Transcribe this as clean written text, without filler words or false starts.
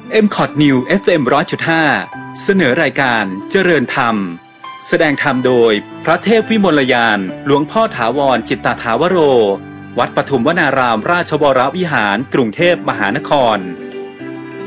MCOT New FM 100.5 เสนอรายการเจริญธรรมแสดงธรรมโดยพระเทพวิมลยานหลวงพ่อถาวรจิตตถาวโรวัดปทุมวนารามราชวรวิหารกรุงเทพมหานคร